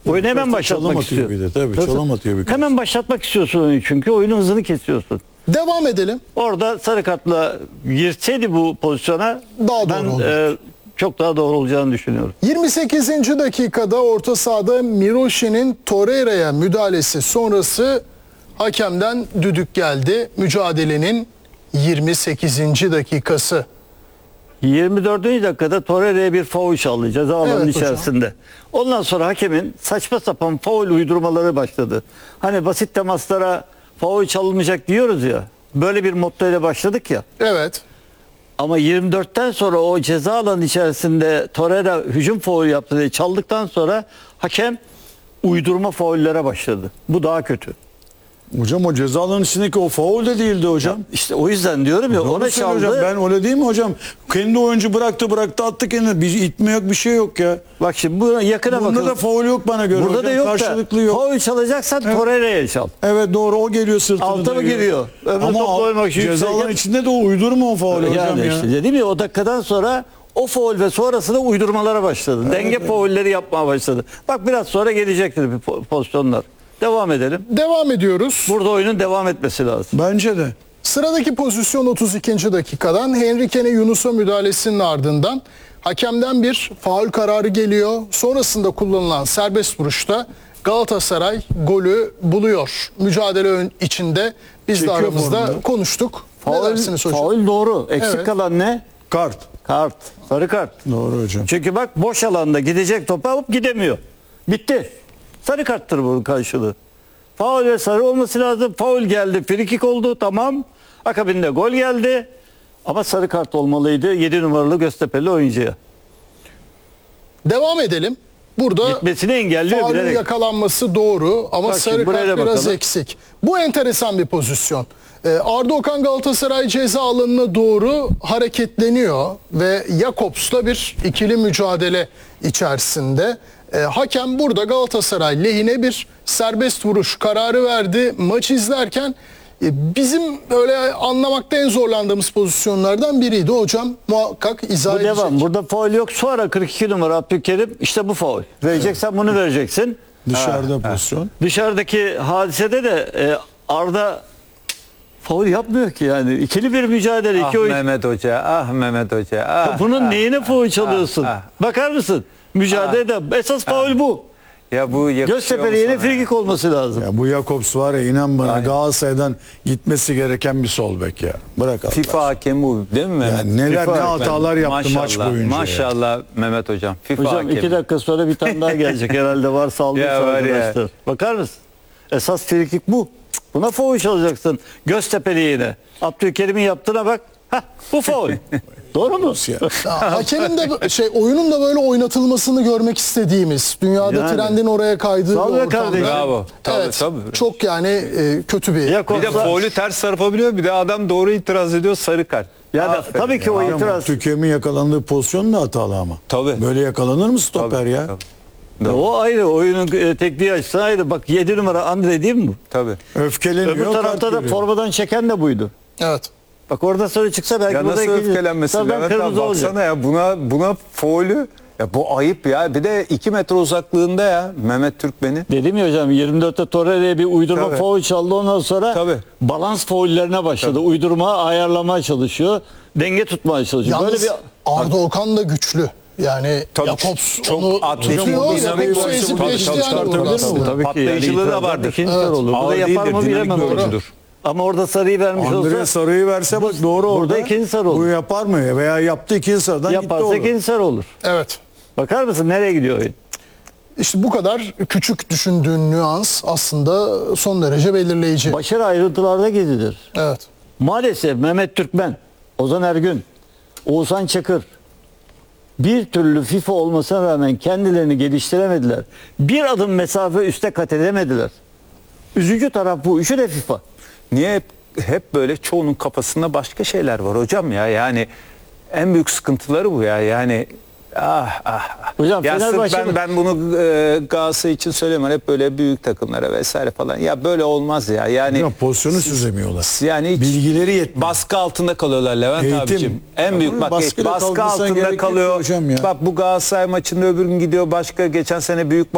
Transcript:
Oyunu hemen Çalım başlatmak atıyor istiyor. bir de, tabii, çalım atıyor bir kere. Hemen başlatmak istiyorsun oyunu çünkü oyunun hızını kesiyorsun. Devam edelim. Orada sarı kartla girseydi bu pozisyona Daha ben doğru olurdu. çok daha doğru olacağını düşünüyorum. 28. dakikada orta sahada Miroshi'nin Torreira'ya müdahalesi sonrası hakemden düdük geldi. Mücadelenin 28. dakikası. 24. dakikada Torreira'ya bir faul çaldı ceza alanının Evet hocam. içerisinde. Ondan sonra hakemin saçma sapan faul uydurmaları başladı. Hani basit temaslara faul çalınmayacak diyoruz ya. Böyle bir motto ile başladık ya. Evet. Ama 24'ten sonra o ceza alanı içerisinde Torreira hücum faul yaptı diye çaldıktan sonra hakem uydurma faullere başladı. Bu daha kötü. Hocam o ceza alanının içindeki o faul de değildi hocam. İşte o yüzden diyorum ya Doğru ona söylüyor çaldı. hocam. Ben öyle değil mi hocam? Kendi oyuncu bıraktı attı kendine. Bir itme yok, bir şey yok ya. Bak şimdi buna yakına Bunda bakın. da faul yok bana göre. Burada hocam. da yok Karşılıklı da yok. faul çalacaksan Torreira'ya çal. Evet doğru, o geliyor sırtını Alta mı dayıyor. giriyor? Öbür Ama topla oynamak için ceza yüksek alanı yap. içinde de o uydurma o faul hocam Yani ya. işte dedim ya o dakikadan sonra o faul ve sonrasında uydurmalara başladı. Denge faulleri yapmaya başladı. Bak biraz sonra gelecektir bir pozisyonlar. Devam edelim. Devam ediyoruz. Burada oyunun devam etmesi lazım. Bence de. Sıradaki pozisyon 32. dakikadan Henrique'nin Yunus'a müdahalesinin ardından hakemden bir faul kararı geliyor. Sonrasında kullanılan serbest vuruşta Galatasaray golü buluyor. Mücadele içinde biz de Çekiyor aramızda formunu. konuştuk. Ne Faul, dersiniz hocam? faul doğru. Eksik Evet. kalan ne? Kart. Kart. Sarı kart. Doğru hocam. Çünkü bak boş alanda gidecek topa alıp gidemiyor. Bitti. Sarı karttır bunun karşılığı. Faul ve sarı olması lazım. Faul geldi. Frikik oldu. Tamam. Akabinde gol geldi. Ama sarı kart olmalıydı 7 numaralı Göztepe'li oyuncuya. Devam edelim. Burada Gitmesini engelliyor faulün bilerek. yakalanması doğru ama Bak sarı şimdi buraya kart da biraz bakalım. eksik. Bu enteresan bir pozisyon. Arda Okan Galatasaray ceza alanına doğru hareketleniyor ve Jakobs'la bir ikili mücadele içerisinde. Hakem burada Galatasaray lehine bir serbest vuruş kararı verdi. Maç izlerken bizim öyle anlamakta en zorlandığımız pozisyonlardan biriydi. Hocam muhakkak izah Bu edecek. devam. Burada faul yok. Sonra 42 numara Abdülkerim işte bu faul. Vereceksen bunu vereceksin. Dışarıda pozisyon. Dışarıdaki hadisede de Arda faul yapmıyor ki yani. İkili bir mücadele. Ah iki oyun. Mehmet Hoca, ah Mehmet Hoca. Ah, Bunun neyine faul çalıyorsun? ah. Bakar mısın? Mücadelede. Esas faul bu. Ya bu yakışıyor Göztepe'nin mu yeni sana? frikik olması lazım. Ya bu Jakobs var ya, inan bana Aynen. Galatasaray'dan gitmesi gereken bir sol bek ya. Bırak Allah. FIFA hakemi bu değil mi Mehmet? Yani neler FIFA ne hakemi. hatalar yaptı maç boyunca ya. Maşallah Mehmet Hocam. FIFA Hocam hakemi. 2 dakika sonra bir tane daha gelecek herhalde var saldırırsa Ya var ya. arkadaşlar. Bakar mısın? Esas frikik bu. Buna faul çalacaksın. Göztepe'li yine. Abdülkerim'in yaptığına bak. Hah, bu faul. Doğru mu? Ya. Ya, hakemin de oyunun da böyle oynatılmasını görmek istediğimiz, dünyada Yani. trendin oraya kaydığı Sağ ol be bir ortamda. kardeşim. Bravo. Tabii, Evet, tabii. çok yani kötü bir. Jakobs'a- Bir de faulü ters yapabiliyor. Bir de adam doğru itiraz ediyor, sarı kart. Ya da, Aferin tabii ki ya. o Hocam, itiraz. Abdülkerim'in yakalandığı pozisyon da hatalı ama. Tabii. Böyle yakalanır mı stoper ya? Tabii. O ayrı. Oyunun tekniği açısından ayrı. Bak 7 numara Andre değil mi bu? Tabii. Öfkeleniyor. Öbür tarafta kart da görüyor. formadan çeken de buydu. Evet. Bak orada sarı çıksa belki Ya burada nasıl ikinci- öfkelenmesin Sarıdan Levent abi, kırmızı olacak. baksana ya buna faulü. Ya bu ayıp ya. Bir de 2 metre uzaklığında ya Mehmet Türkmen'in. Dedim ya hocam 24'te Torreira'ya bir uydurma Tabii. faul çaldı, ondan sonra Tabii. balans faullerine başladı. Uydurma ayarlamaya çalışıyor. Denge tutmaya çalışıyor. Yalnız Böyle bir Arda Okan da güçlü. Yani Tabii, Jakobs çok onu atletik, tutuyor. dinamik Jakobs'u oyuncu. ezip Tabii, geçti tabii, yani tabii, orada tabii. aslında. Tabii ki Patlayıcılığı yani da vardır. ikinci Evet. sarı olur. Ağır Burada yapar değildir, mı dinamik bilemem. bir Doğru. oyuncudur. Ama orada sarıyı vermiş Andre olsa sarıyı verse bak doğru burada orada. ikinci sarı olur. Bu yapar mı? Veya yaptı ikinci sarıdan gitti yaparsa olur. ikinci sarı olur. Evet. Bakar mısın nereye gidiyor oyun? İşte bu kadar küçük düşündüğün nüans aslında son derece belirleyici. Başarı ayrıntılarda gizlidir. Evet. Maalesef Mehmet Türkmen, Ozan Ergün, Oğuzhan Çakır bir türlü FIFA olmasına rağmen kendilerini geliştiremediler. Bir adım mesafe üste kat edemediler. Üzücü taraf bu. Üçü de FIFA. Niye hep böyle çoğunun kafasında başka şeyler var hocam ya? Yani en büyük sıkıntıları bu ya. Yani Hocam ya sırf Fenerbahçe ben bunu Galatasaray için söylemiyorum. Hep böyle büyük takımlara vesaire falan. Ya böyle olmaz ya. Yani Hocam pozisyonu süzemiyorlar. yani hiç Bilgileri yetmiyor. baskı altında kalıyorlar Levent Eğitim. abicim. En Ya büyük bunun bak baskıyla baskı kaldırsan altında gerek yok kalıyor. hocam ya. Bak bu Galatasaray maçında öbür gün gidiyor başka geçen sene büyük